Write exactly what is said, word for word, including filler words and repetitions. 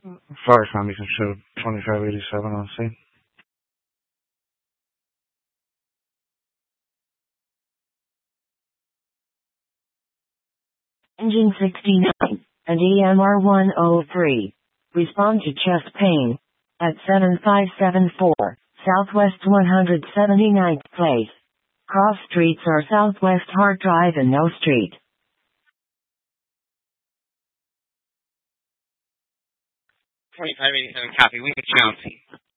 Sorry, Sam, you can show twenty-five eighty-seven on C. Engine sixty-nine and E M R one oh three. Respond to chest pain at seven five seven four Southwest one hundred seventy-ninth Place. Cross streets are Southwest Hart Drive and No Street. twenty-five eighty-seven copy. We can County.